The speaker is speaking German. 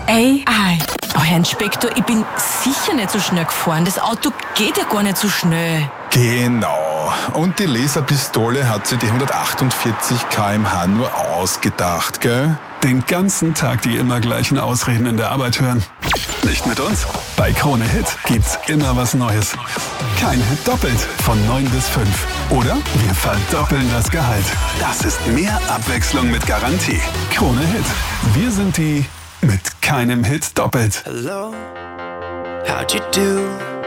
AI. Oh, Herr Inspektor, ich bin sicher nicht so schnell gefahren. Das Auto geht ja gar nicht so schnell. Genau. Und die Laserpistole hat sie die 148 km/h nur ausgedacht, gell? Den ganzen Tag die immer gleichen Ausreden in der Arbeit hören. Nicht mit uns? Bei Krone Hit gibt's immer was Neues. Kein Hit doppelt von 9 bis 5. Oder wir verdoppeln das Gehalt. Das ist mehr Abwechslung mit Garantie. Krone Hit. Wir sind die mit keinem Hit doppelt. Hello, how'd you do?